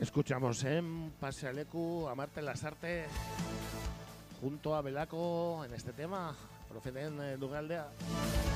Escuchamos en Pasealecu a Marte Lasarte junto a Belaco en este tema, proceden de Lugaldea.